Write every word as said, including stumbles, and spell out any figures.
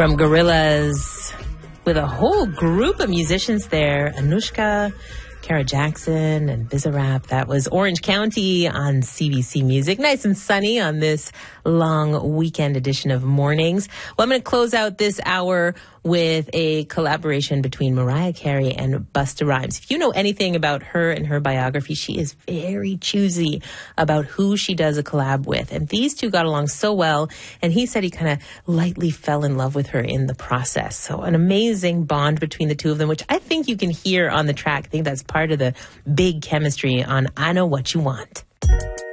from Gorillaz with a whole group of musicians there. Anushka, Kara Jackson, and Bizarrap. That was Orange County on C B C Music. Nice and sunny on this long weekend edition of Mornings. Well, I'm going to close out this hour with a collaboration between Mariah Carey and Busta Rhymes. If you know anything about her and her biography, she is very choosy about who she does a collab with. And these two got along so well, and he said he kind of lightly fell in love with her in the process. So an amazing bond between the two of them, which I think you can hear on the track. I think that's part of the big chemistry on I Know What You Want.